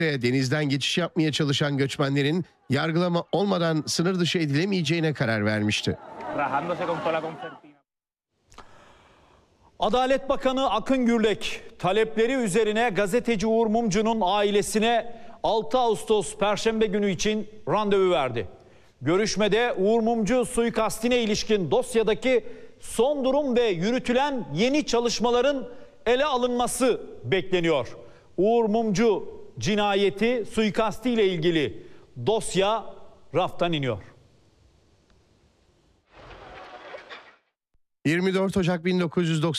denizden geçiş yapmaya çalışan göçmenlerin yargılama olmadan sınır dışı edilemeyeceğine karar vermişti. Adalet Bakanı Akın Gürlek talepleri üzerine gazeteci Uğur Mumcu'nun ailesine 6 Ağustos Perşembe günü için randevu verdi. Görüşmede Uğur Mumcu suikastine ilişkin dosyadaki son durum ve yürütülen yeni çalışmaların ele alınması bekleniyor. Uğur Mumcu cinayeti, suikastiyle ilgili dosya raftan iniyor. 24 Ocak 1990